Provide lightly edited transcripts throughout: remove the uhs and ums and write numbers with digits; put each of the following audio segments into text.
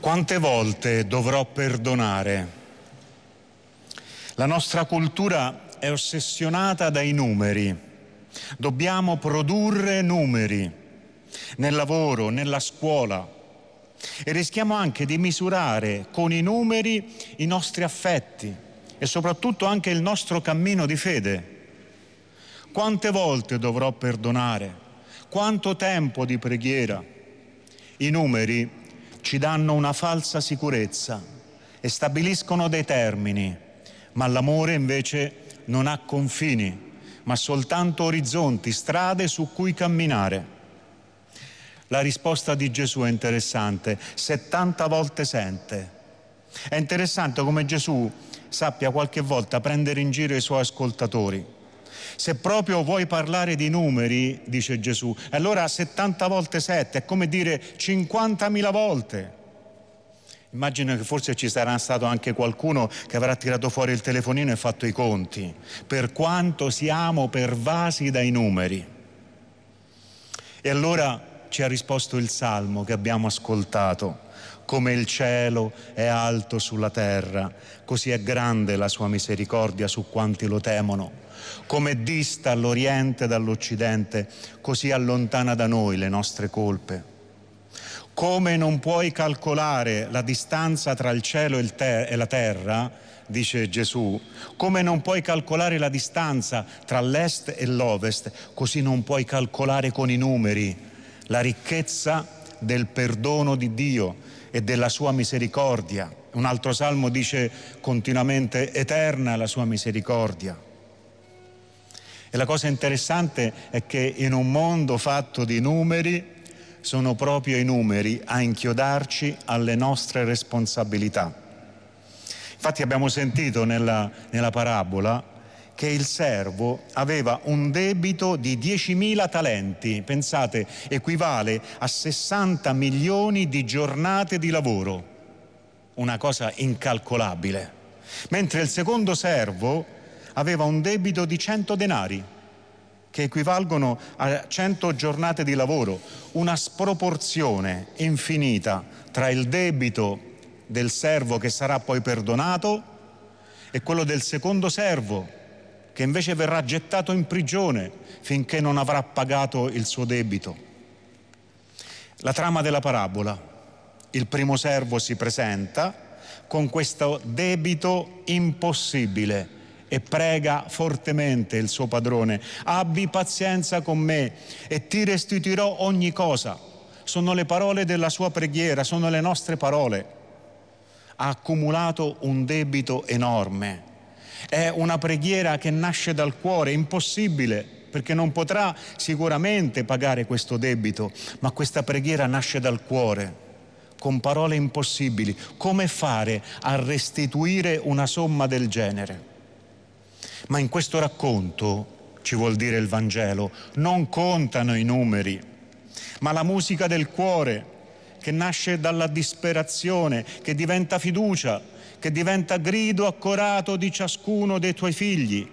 Quante volte dovrò perdonare? La nostra cultura è ossessionata dai numeri. Dobbiamo produrre numeri nel lavoro, nella scuola, e rischiamo anche di misurare con i numeri i nostri affetti e soprattutto anche il nostro cammino di fede. Quante volte dovrò perdonare? Quanto tempo di preghiera? I numeri ci danno una falsa sicurezza e stabiliscono dei termini, ma l'amore invece non ha confini, ma soltanto orizzonti, strade su cui camminare. La risposta di Gesù è interessante: 70 volte sente. È interessante come Gesù sappia qualche volta prendere in giro i suoi ascoltatori. Se proprio vuoi parlare di numeri, dice Gesù, allora 70 volte 7 è come dire 50.000 volte. Immagino che forse ci sarà stato anche qualcuno che avrà tirato fuori il telefonino e fatto i conti, per quanto siamo pervasi dai numeri. E allora ci ha risposto il Salmo che abbiamo ascoltato: come il cielo è alto sulla terra, così è grande la sua misericordia su quanti lo temono. Come dista l'Oriente dall'Occidente, così allontana da noi le nostre colpe. Come non puoi calcolare la distanza tra il cielo e la terra, dice Gesù, come non puoi calcolare la distanza tra l'est e l'ovest, così non puoi calcolare con i numeri la ricchezza del perdono di Dio e della sua misericordia. Un altro salmo dice continuamente: eterna è la sua misericordia. E la cosa interessante è che in un mondo fatto di numeri sono proprio i numeri a inchiodarci alle nostre responsabilità. Infatti abbiamo sentito nella parabola che il servo aveva un debito di 10.000 talenti, pensate, equivale a 60 milioni di giornate di lavoro, una cosa incalcolabile. Mentre il secondo servo aveva un debito di 100 denari, che equivalgono a 100 giornate di lavoro, una sproporzione infinita tra il debito del servo che sarà poi perdonato e quello del secondo servo, che invece verrà gettato in prigione finché non avrà pagato il suo debito. La trama della parabola: il primo servo si presenta con questo debito impossibile e prega fortemente il suo padrone: abbi pazienza con me e ti restituirò ogni cosa. Sono le parole della sua preghiera, sono le nostre parole. Ha accumulato un debito enorme. È una preghiera che nasce dal cuore, impossibile, perché non potrà sicuramente pagare questo debito, ma questa preghiera nasce dal cuore, con parole impossibili. Come fare a restituire una somma del genere? Ma in questo racconto, ci vuol dire il Vangelo, non contano i numeri, ma la musica del cuore, che nasce dalla disperazione, che diventa fiducia, che diventa grido accorato di ciascuno dei tuoi figli.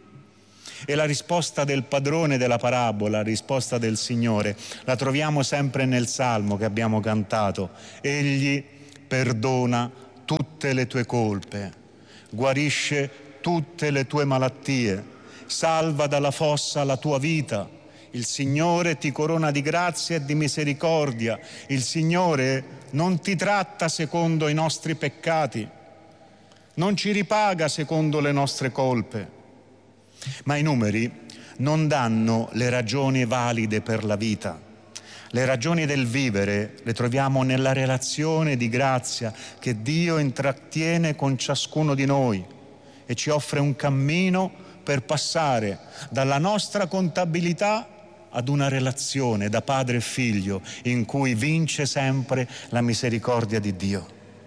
E la risposta del padrone della parabola, la risposta del Signore, la troviamo sempre nel Salmo che abbiamo cantato: egli perdona tutte le tue colpe, guarisce tutte le tue malattie, salva dalla fossa la tua vita. Il Signore ti corona di grazia e di misericordia. Il Signore non ti tratta secondo i nostri peccati, non ci ripaga secondo le nostre colpe. Ma i numeri non danno le ragioni valide per la vita. Le ragioni del vivere le troviamo nella relazione di grazia che Dio intrattiene con ciascuno di noi e ci offre un cammino per passare dalla nostra contabilità ad una relazione da padre e figlio in cui vince sempre la misericordia di Dio.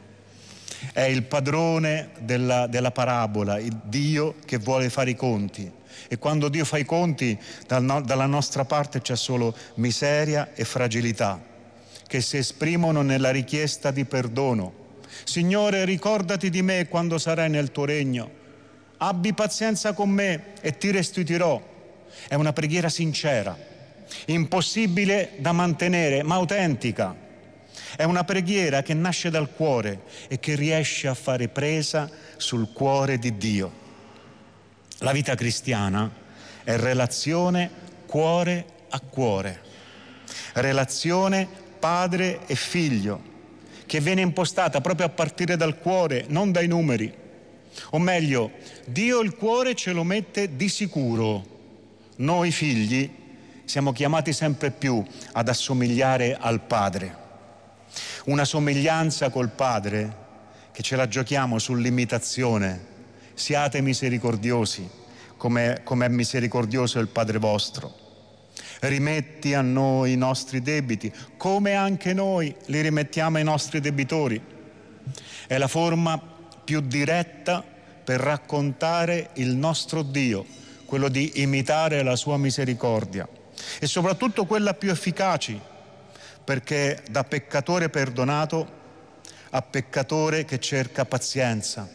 È il padrone della parabola, il Dio che vuole fare i conti. E quando Dio fa i conti, dalla nostra parte c'è solo miseria e fragilità, che si esprimono nella richiesta di perdono. Signore, ricordati di me quando sarai nel tuo regno. Abbi pazienza con me e ti restituirò. È una preghiera sincera, impossibile da mantenere, ma autentica. È una preghiera che nasce dal cuore e che riesce a fare presa sul cuore di Dio. La vita cristiana è relazione cuore a cuore, relazione padre e figlio, che viene impostata proprio a partire dal cuore, non dai numeri. O meglio, Dio il cuore ce lo mette di sicuro. Noi figli siamo chiamati sempre più ad assomigliare al Padre. Una somiglianza col Padre che ce la giochiamo sull'imitazione. Siate misericordiosi, come è misericordioso il Padre vostro. Rimetti a noi i nostri debiti, come anche noi li rimettiamo ai nostri debitori. È la forma più diretta per raccontare il nostro Dio, quello di imitare la sua misericordia, e soprattutto quella più efficace, perché da peccatore perdonato a peccatore che cerca pazienza,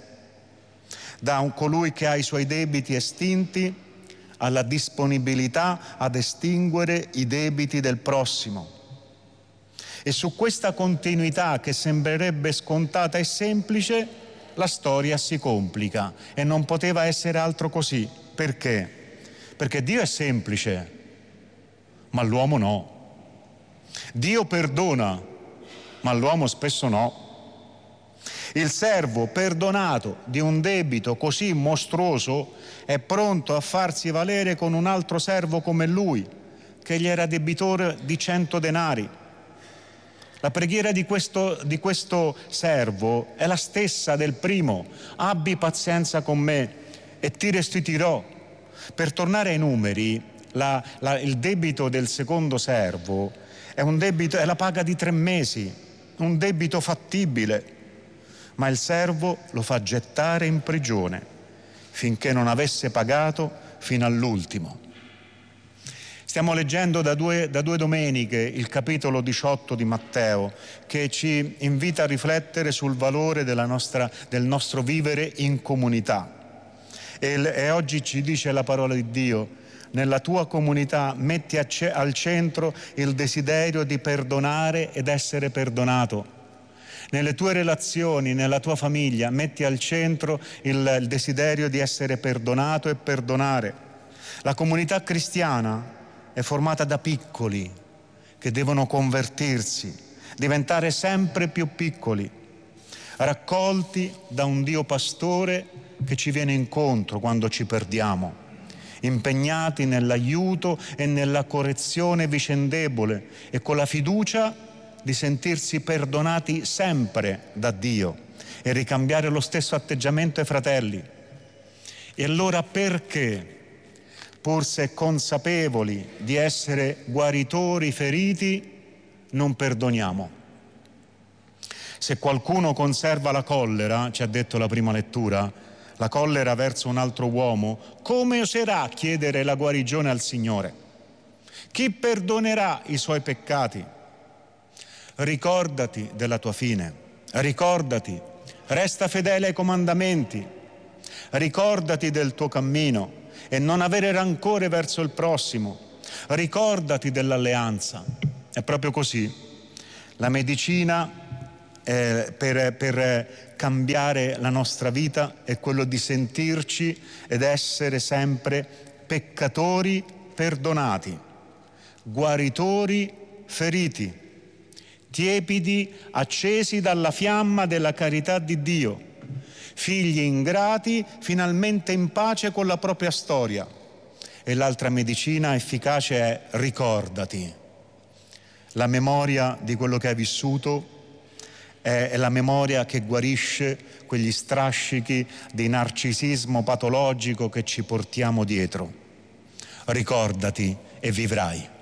da colui che ha i suoi debiti estinti alla disponibilità ad estinguere i debiti del prossimo. E su questa continuità, che sembrerebbe scontata e semplice, la storia si complica, e non poteva essere altro così. Perché? Perché Dio è semplice, ma l'uomo no. Dio perdona, ma l'uomo spesso no. Il servo perdonato di un debito così mostruoso è pronto a farsi valere con un altro servo come lui, che gli era debitore di 100 denari. La preghiera di questo servo è la stessa del primo: abbi pazienza con me e ti restituirò. Per tornare ai numeri, il debito del secondo servo è la paga di 3 mesi, un debito fattibile, ma il servo lo fa gettare in prigione finché non avesse pagato fino all'ultimo. Stiamo leggendo da due domeniche il capitolo 18 di Matteo, che ci invita a riflettere sul valore del nostro vivere in comunità. E oggi ci dice la parola di Dio: nella tua comunità metti al centro il desiderio di perdonare ed essere perdonato. Nelle tue relazioni, nella tua famiglia, metti al centro il desiderio di essere perdonato e perdonare. La comunità cristiana è formata da piccoli che devono convertirsi, diventare sempre più piccoli, raccolti da un Dio pastore che ci viene incontro quando ci perdiamo, impegnati nell'aiuto e nella correzione vicendevole e con la fiducia di sentirsi perdonati sempre da Dio e ricambiare lo stesso atteggiamento ai fratelli. E allora perché, pur se consapevoli di essere guaritori feriti, non perdoniamo? Se qualcuno conserva la collera, ci ha detto la prima lettura, la collera verso un altro uomo, come oserà chiedere la guarigione al Signore? Chi perdonerà i suoi peccati? Ricordati della tua fine, ricordati, resta fedele ai comandamenti, ricordati del tuo cammino e non avere rancore verso il prossimo, ricordati dell'alleanza. È proprio così. La medicina per cambiare la nostra vita è quello di sentirci ed essere sempre peccatori perdonati, guaritori feriti, tiepidi, accesi dalla fiamma della carità di Dio, figli ingrati, finalmente in pace con la propria storia. E l'altra medicina efficace è: ricordati. La memoria di quello che hai vissuto è la memoria che guarisce quegli strascichi di narcisismo patologico che ci portiamo dietro. Ricordati e vivrai.